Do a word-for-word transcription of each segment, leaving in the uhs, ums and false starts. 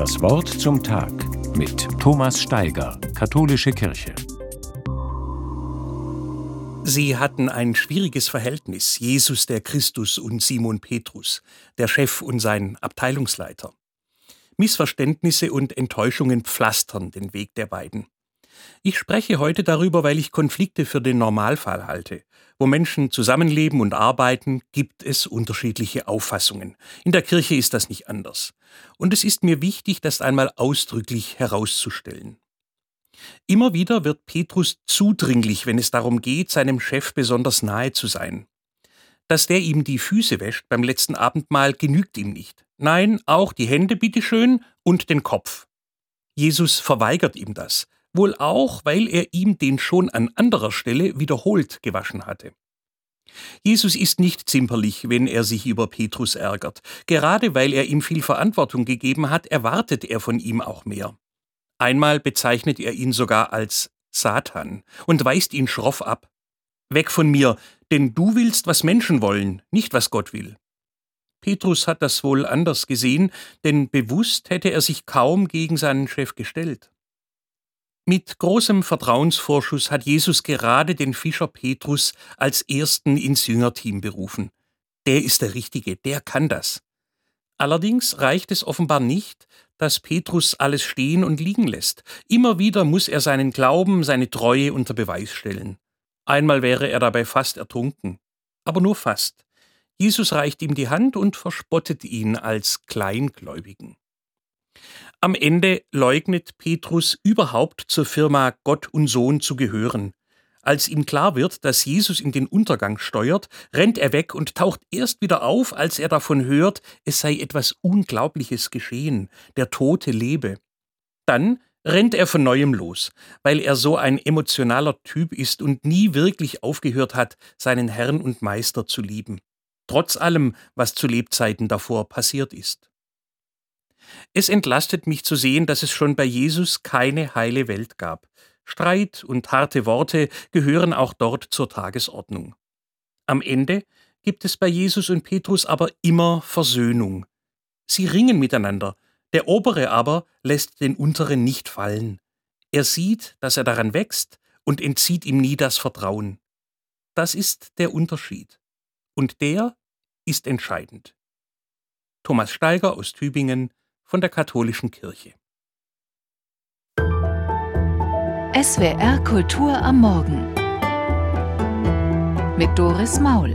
Das Wort zum Tag mit Thomas Steiger, Katholische Kirche. Sie hatten ein schwieriges Verhältnis, Jesus der Christus und Simon Petrus, der Chef und sein Abteilungsleiter. Missverständnisse und Enttäuschungen pflastern den Weg der beiden. Ich spreche heute darüber, weil ich Konflikte für den Normalfall halte. Wo Menschen zusammenleben und arbeiten, gibt es unterschiedliche Auffassungen. In der Kirche ist das nicht anders. Und es ist mir wichtig, das einmal ausdrücklich herauszustellen. Immer wieder wird Petrus zudringlich, wenn es darum geht, seinem Chef besonders nahe zu sein. Dass der ihm die Füße wäscht beim letzten Abendmahl, genügt ihm nicht. Nein, auch die Hände bitteschön und den Kopf. Jesus verweigert ihm das. Wohl auch, weil er ihm den schon an anderer Stelle wiederholt gewaschen hatte. Jesus ist nicht zimperlich, wenn er sich über Petrus ärgert. Gerade weil er ihm viel Verantwortung gegeben hat, erwartet er von ihm auch mehr. Einmal bezeichnet er ihn sogar als Satan und weist ihn schroff ab. Weg von mir, denn du willst, was Menschen wollen, nicht was Gott will. Petrus hat das wohl anders gesehen, denn bewusst hätte er sich kaum gegen seinen Chef gestellt. Mit großem Vertrauensvorschuss hat Jesus gerade den Fischer Petrus als Ersten ins Jüngerteam berufen. Der ist der Richtige, der kann das. Allerdings reicht es offenbar nicht, dass Petrus alles stehen und liegen lässt. Immer wieder muss er seinen Glauben, seine Treue unter Beweis stellen. Einmal wäre er dabei fast ertrunken. Aber nur fast. Jesus reicht ihm die Hand und verspottet ihn als Kleingläubigen. Am Ende leugnet Petrus überhaupt zur Firma Gott und Sohn zu gehören. Als ihm klar wird, dass Jesus in den Untergang steuert, rennt er weg und taucht erst wieder auf, als er davon hört, es sei etwas Unglaubliches geschehen, der Tote lebe. Dann rennt er von Neuem los, weil er so ein emotionaler Typ ist und nie wirklich aufgehört hat, seinen Herrn und Meister zu lieben. Trotz allem, was zu Lebzeiten davor passiert ist. Es entlastet mich zu sehen, dass es schon bei Jesus keine heile Welt gab. Streit und harte Worte gehören auch dort zur Tagesordnung. Am Ende gibt es bei Jesus und Petrus aber immer Versöhnung. Sie ringen miteinander, der Obere aber lässt den Unteren nicht fallen. Er sieht, dass er daran wächst und entzieht ihm nie das Vertrauen. Das ist der Unterschied. Und der ist entscheidend. Thomas Steiger aus Tübingen von der Katholischen Kirche. S W R Kultur am Morgen mit Doris Maul.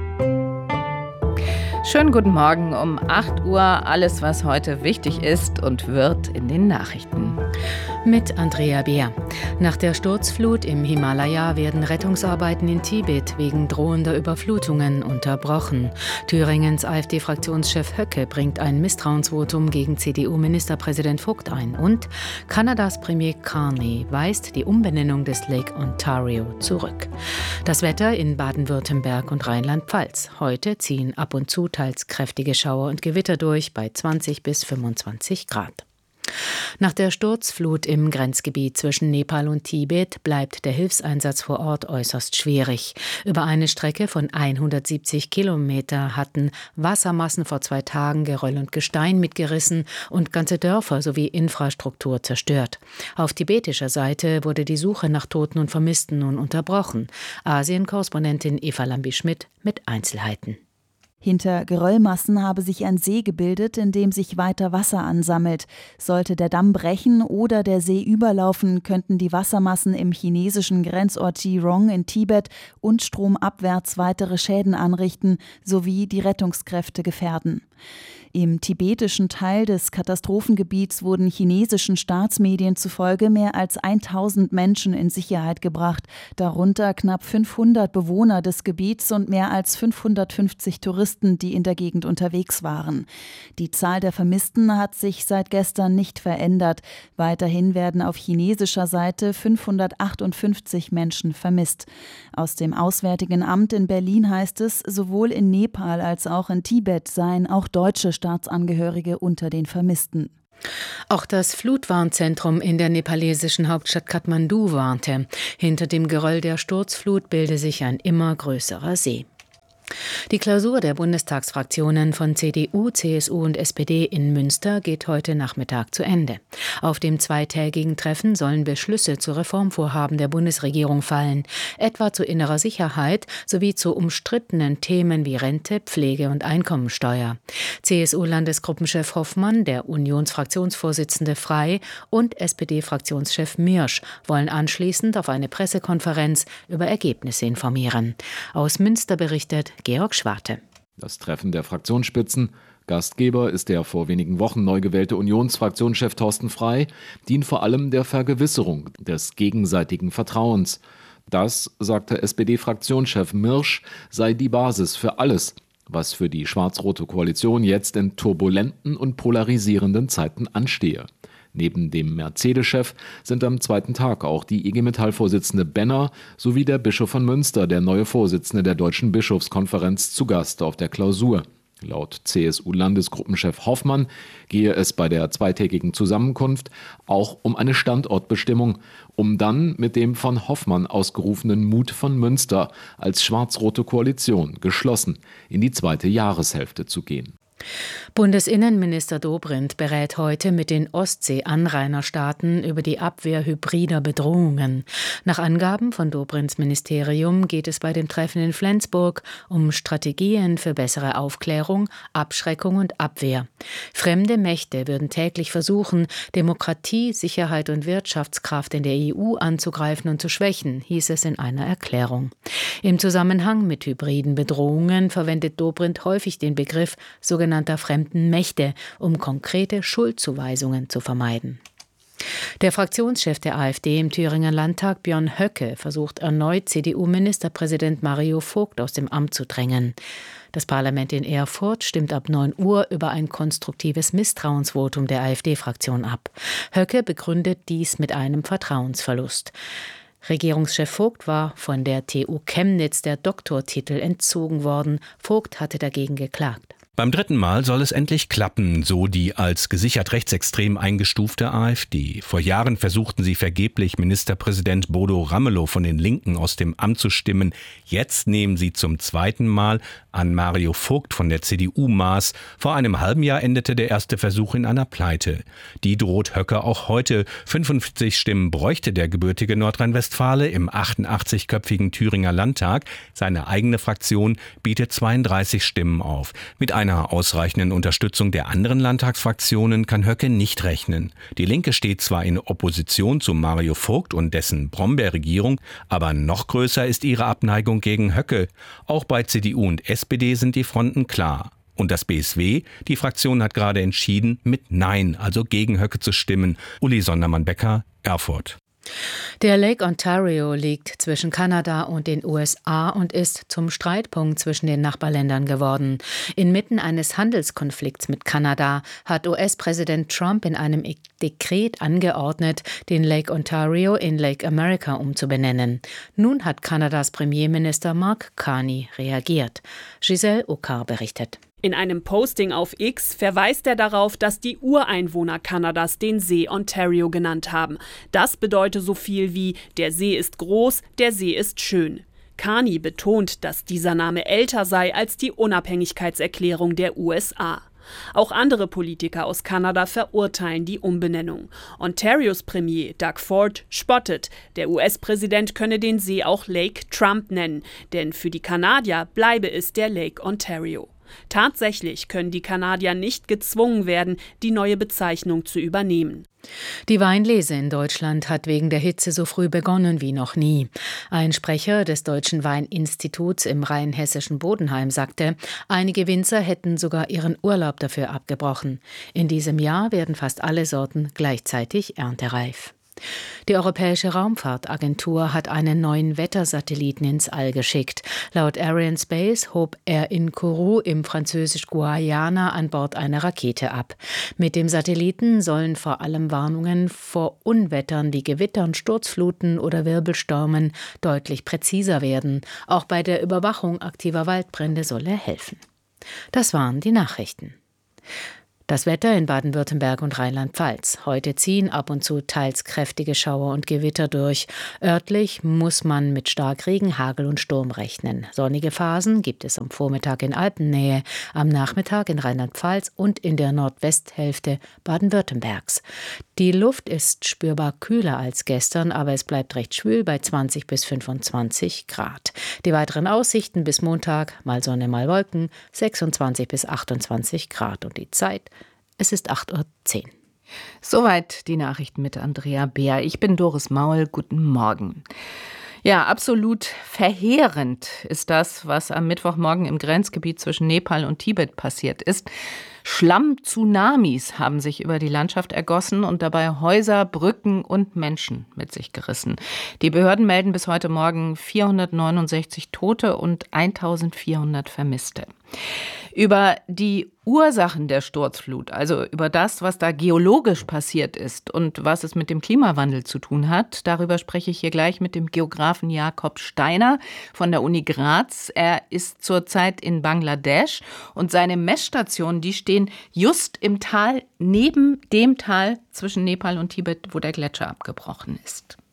Schönen guten Morgen um acht Uhr. Alles, was heute wichtig ist und wird in den Nachrichten. Mit Andrea Beer. Nach der Sturzflut im Himalaya werden Rettungsarbeiten in Tibet wegen drohender Überflutungen unterbrochen. Thüringens AfD-Fraktionschef Höcke bringt ein Misstrauensvotum gegen C D U-Ministerpräsident Vogt ein. Und Kanadas Premier Carney weist die Umbenennung des Lake Ontario zurück. Das Wetter in Baden-Württemberg und Rheinland-Pfalz. Heute ziehen ab und zu teils kräftige Schauer und Gewitter durch bei zwanzig bis fünfundzwanzig Grad. Nach der Sturzflut im Grenzgebiet zwischen Nepal und Tibet bleibt der Hilfseinsatz vor Ort äußerst schwierig. Über eine Strecke von hundertsiebzig Kilometer hatten Wassermassen vor zwei Tagen Geröll und Gestein mitgerissen und ganze Dörfer sowie Infrastruktur zerstört. Auf tibetischer Seite wurde die Suche nach Toten und Vermissten nun unterbrochen. Asien-Korrespondentin Eva Lambi-Schmidt mit Einzelheiten. Hinter Geröllmassen habe sich ein See gebildet, in dem sich weiter Wasser ansammelt. Sollte der Damm brechen oder der See überlaufen, könnten die Wassermassen im chinesischen Grenzort Jirong in Tibet und stromabwärts weitere Schäden anrichten sowie die Rettungskräfte gefährden. Im tibetischen Teil des Katastrophengebiets wurden chinesischen Staatsmedien zufolge mehr als tausend Menschen in Sicherheit gebracht, darunter knapp fünfhundert Bewohner des Gebiets und mehr als fünfhundertfünfzig Touristen, die in der Gegend unterwegs waren. Die Zahl der Vermissten hat sich seit gestern nicht verändert. Weiterhin werden auf chinesischer Seite fünfhundertachtundfünfzig Menschen vermisst. Aus dem Auswärtigen Amt in Berlin heißt es, sowohl in Nepal als auch in Tibet seien auch deutsche Staatsangehörige unter den Vermissten. Auch das Flutwarnzentrum in der nepalesischen Hauptstadt Kathmandu warnte. Hinter dem Geröll der Sturzflut bilde sich ein immer größerer See. Die Klausur der Bundestagsfraktionen von C D U, C S U und S P D in Münster geht heute Nachmittag zu Ende. Auf dem zweitägigen Treffen sollen Beschlüsse zu Reformvorhaben der Bundesregierung fallen, etwa zu innerer Sicherheit sowie zu umstrittenen Themen wie Rente, Pflege und Einkommensteuer. C S U-Landesgruppenchef Hoffmann, der Unionsfraktionsvorsitzende Frey und S P D-Fraktionschef Mirsch wollen anschließend auf eine Pressekonferenz über Ergebnisse informieren. Aus Münster berichtet Georg Schwarte. Das Treffen der Fraktionsspitzen, Gastgeber ist der vor wenigen Wochen neu gewählte Unionsfraktionschef Thorsten Frey, dient vor allem der Vergewisserung des gegenseitigen Vertrauens. Das, sagte S P D-Fraktionschef Mirsch, sei die Basis für alles, was für die schwarz-rote Koalition jetzt in turbulenten und polarisierenden Zeiten anstehe. Neben dem Mercedes-Chef sind am zweiten Tag auch die I G Metall-Vorsitzende Benner sowie der Bischof von Münster, der neue Vorsitzende der Deutschen Bischofskonferenz, zu Gast auf der Klausur. Laut C S U-Landesgruppenchef Hoffmann gehe es bei der zweitägigen Zusammenkunft auch um eine Standortbestimmung, um dann mit dem von Hoffmann ausgerufenen Mut von Münster als schwarz-rote Koalition geschlossen in die zweite Jahreshälfte zu gehen. Bundesinnenminister Dobrindt berät heute mit den Ostsee-Anrainerstaaten über die Abwehr hybrider Bedrohungen. Nach Angaben von Dobrindts Ministerium geht es bei dem Treffen in Flensburg um Strategien für bessere Aufklärung, Abschreckung und Abwehr. Fremde Mächte würden täglich versuchen, Demokratie, Sicherheit und Wirtschaftskraft in der E U anzugreifen und zu schwächen, hieß es in einer Erklärung. Im Zusammenhang mit hybriden Bedrohungen verwendet Dobrindt häufig den Begriff sogenannter fremden Mächte, um konkrete Schuldzuweisungen zu vermeiden. Der Fraktionschef der AfD im Thüringer Landtag, Björn Höcke, versucht erneut, C D U-Ministerpräsident Mario Vogt aus dem Amt zu drängen. Das Parlament in Erfurt stimmt ab neun Uhr über ein konstruktives Misstrauensvotum der AfD-Fraktion ab. Höcke begründet dies mit einem Vertrauensverlust. Regierungschef Vogt war von der T U Chemnitz der Doktortitel entzogen worden. Vogt hatte dagegen geklagt. Beim dritten Mal soll es endlich klappen, so die als gesichert rechtsextrem eingestufte AfD. Vor Jahren versuchten sie vergeblich, Ministerpräsident Bodo Ramelow von den Linken aus dem Amt zu stimmen. Jetzt nehmen sie zum zweiten Mal an Mario Vogt von der C D U Maß. Vor einem halben Jahr endete der erste Versuch in einer Pleite. Die droht Höcke auch heute. fünfundfünfzig Stimmen bräuchte der gebürtige Nordrhein-Westfale im achtundachtzigköpfigen Thüringer Landtag. Seine eigene Fraktion bietet zweiunddreißig Stimmen auf. Mit einer ausreichenden Unterstützung der anderen Landtagsfraktionen kann Höcke nicht rechnen. Die Linke steht zwar in Opposition zu Mario Vogt und dessen Brombeerregierung, aber noch größer ist ihre Abneigung gegen Höcke. Auch bei C D U und S P D sind die Fronten klar. Und das B S W, die Fraktion hat gerade entschieden, mit Nein, also gegen Höcke zu stimmen. Uli Sondermann-Becker, Erfurt. Der Lake Ontario liegt zwischen Kanada und den U S A und ist zum Streitpunkt zwischen den Nachbarländern geworden. Inmitten eines Handelskonflikts mit Kanada hat U S-Präsident Trump in einem Dekret angeordnet, den Lake Ontario in Lake America umzubenennen. Nun hat Kanadas Premierminister Mark Carney reagiert. Giselle Ockar berichtet. In einem Posting auf X verweist er darauf, dass die Ureinwohner Kanadas den See Ontario genannt haben. Das bedeutet so viel wie: Der See ist groß, der See ist schön. Carney betont, dass dieser Name älter sei als die Unabhängigkeitserklärung der U S A. Auch andere Politiker aus Kanada verurteilen die Umbenennung. Ontarios Premier Doug Ford spottet, der U S-Präsident könne den See auch Lake Trump nennen, denn für die Kanadier bleibe es der Lake Ontario. Tatsächlich können die Kanadier nicht gezwungen werden, die neue Bezeichnung zu übernehmen. Die Weinlese in Deutschland hat wegen der Hitze so früh begonnen wie noch nie. Ein Sprecher des Deutschen Weininstituts im rheinhessischen Bodenheim sagte, einige Winzer hätten sogar ihren Urlaub dafür abgebrochen. In diesem Jahr werden fast alle Sorten gleichzeitig erntereif. Die Europäische Raumfahrtagentur hat einen neuen Wettersatelliten ins All geschickt. Laut Arianespace hob er in Kourou im französisch-Guayana an Bord einer Rakete ab. Mit dem Satelliten sollen vor allem Warnungen vor Unwettern wie Gewittern, Sturzfluten oder Wirbelstürmen deutlich präziser werden. Auch bei der Überwachung aktiver Waldbrände soll er helfen. Das waren die Nachrichten. Das Wetter in Baden-Württemberg und Rheinland-Pfalz. Heute ziehen ab und zu teils kräftige Schauer und Gewitter durch. Örtlich muss man mit Starkregen, Hagel und Sturm rechnen. Sonnige Phasen gibt es am Vormittag in Alpennähe, am Nachmittag in Rheinland-Pfalz und in der Nordwesthälfte Baden-Württembergs. Die Luft ist spürbar kühler als gestern, aber es bleibt recht schwül bei zwanzig bis fünfundzwanzig Grad. Die weiteren Aussichten bis Montag, mal Sonne, mal Wolken, sechsundzwanzig bis achtundzwanzig Grad und die Zeit, es ist acht Uhr zehn. Soweit die Nachrichten mit Andrea Beer. Ich bin Doris Maul. Guten Morgen. Ja, absolut verheerend ist das, was am Mittwochmorgen im Grenzgebiet zwischen Nepal und Tibet passiert ist. Schlamm-Tsunamis haben sich über die Landschaft ergossen und dabei Häuser, Brücken und Menschen mit sich gerissen. Die Behörden melden bis heute Morgen vierhundertneunundsechzig Tote und eintausendvierhundert Vermisste. Über die Ursachen der Sturzflut, also über das, was da geologisch passiert ist und was es mit dem Klimawandel zu tun hat, darüber spreche ich hier gleich mit dem Geographen Jakob Steiner von der Uni Graz. Er ist zurzeit in Bangladesch und seine Messstationen, die stehen just im Tal, neben dem Tal zwischen Nepal und Tibet, wo der Gletscher abgebrochen ist.